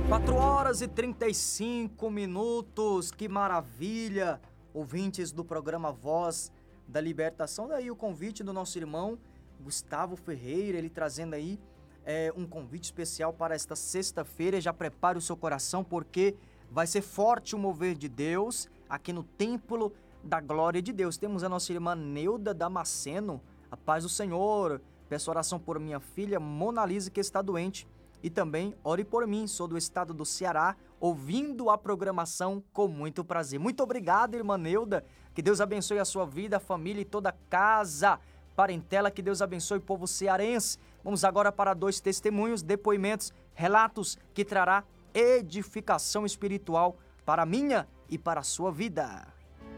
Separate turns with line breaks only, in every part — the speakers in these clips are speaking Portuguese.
4h35, que maravilha! Ouvintes do programa Voz da Libertação, daí o convite do nosso irmão Gustavo Ferreira, ele trazendo aí um convite especial para esta sexta-feira. Já prepare o seu coração, porque vai ser forte o mover de Deus aqui no Templo da Glória de Deus. Temos a nossa irmã Neuda Damasceno, a paz do Senhor. Peço oração por minha filha Mona Lisa, que está doente. E também ore por mim, sou do estado do Ceará, ouvindo a programação com muito prazer. Muito obrigado, irmã Neuda, que Deus abençoe a sua vida, a família e toda a casa, parentela, que Deus abençoe o povo cearense. Vamos agora para 2 testemunhos, depoimentos, relatos que trará edificação espiritual para a minha e para a sua vida.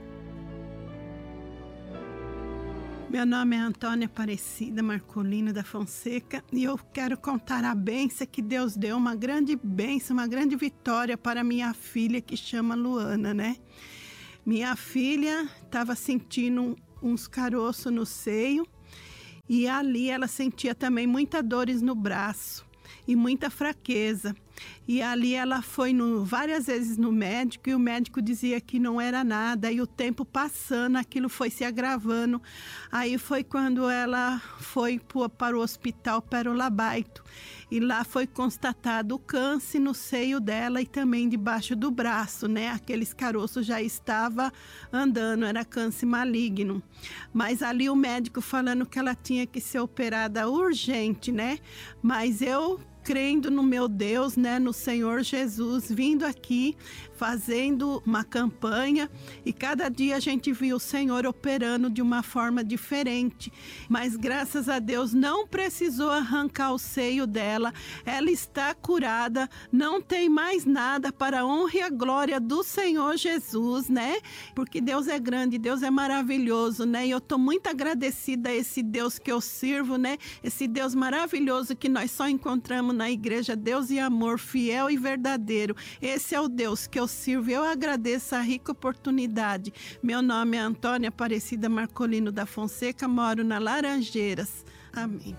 Meu nome é Antônia Aparecida Marcolino da Fonseca e eu quero contar a bênção que Deus deu, uma grande bênção, uma grande vitória para minha filha, que chama Luana, né? Minha filha estava sentindo uns caroços no seio e ali ela sentia também muitas dores no braço e muita fraqueza. E ali ela foi várias vezes no médico e o médico dizia que não era nada. E o tempo passando, aquilo foi se agravando. Aí foi quando ela foi para o hospital Pérola Baito. E lá foi constatado o câncer no seio dela e também debaixo do braço, né? Aqueles caroços já estavam andando, era câncer maligno. Mas ali o médico falando que ela tinha que ser operada urgente, né? Mas eu, crendo no meu Deus, né, no Senhor Jesus, vindo aqui, fazendo uma campanha, e cada dia a gente viu o Senhor operando de uma forma diferente, mas graças a Deus não precisou arrancar o seio dela, ela está curada, não tem mais nada, para a honra e a glória do Senhor Jesus, né, porque Deus é grande, Deus é maravilhoso, né, e eu estou muito agradecida a esse Deus que eu sirvo, né, esse Deus maravilhoso que nós só encontramos na igreja, Deus e amor, fiel e verdadeiro. Esse é o Deus que eu sirvo. Eu agradeço a rica oportunidade. Meu nome é Antônia Aparecida Marcolino da Fonseca, moro na Laranjeiras. Amém.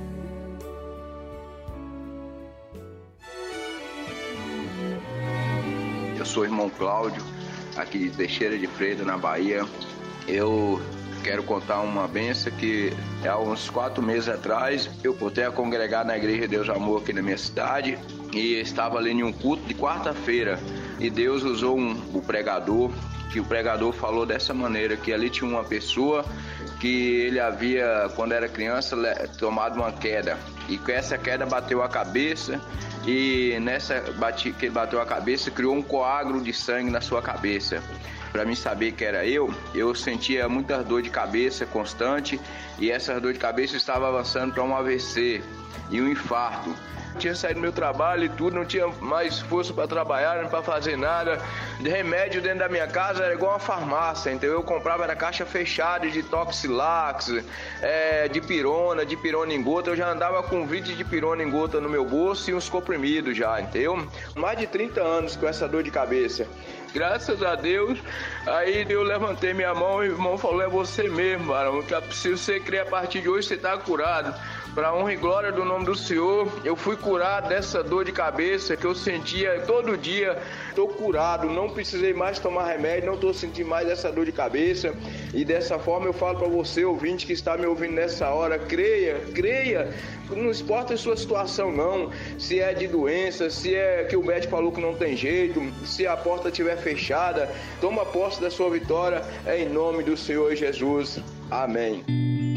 Eu sou o irmão Cláudio, aqui de Teixeira de Freitas, na Bahia. Eu quero contar uma benção que há uns 4 meses atrás eu voltei a congregar na Igreja Deus Amor aqui na minha cidade e estava ali em um culto de quarta-feira e Deus usou o pregador, que o pregador falou dessa maneira, que ali tinha uma pessoa que ele havia, quando era criança, tomado uma queda e com essa queda bateu a cabeça e que ele bateu a cabeça criou um coágulo de sangue na sua cabeça. Para mim saber que era eu sentia muita dor de cabeça constante e essa dor de cabeça estava avançando para um AVC e um infarto. Tinha saído do meu trabalho e tudo, não tinha mais força para trabalhar, nem para fazer nada. De remédio dentro da minha casa era igual uma farmácia, então eu comprava na caixa fechada de Toxilax, de pirona em gota. Eu já andava com 20 de pirona em gota no meu bolso e uns comprimidos já, entendeu? Mais de 30 anos com essa dor de cabeça. Graças a Deus, aí eu levantei minha mão e o irmão falou, é você mesmo, varão, que se você crer a partir de hoje, você está curado. Para honra e glória do nome do Senhor, eu fui curado dessa dor de cabeça que eu sentia todo dia. Estou curado, não precisei mais tomar remédio, não estou sentindo mais essa dor de cabeça. E dessa forma eu falo para você, ouvinte que está me ouvindo nessa hora, creia, não importa a sua situação não, se é de doença, se é que o médico falou que não tem jeito, se a porta estiver fechada, toma posse da sua vitória, em nome do Senhor Jesus. Amém.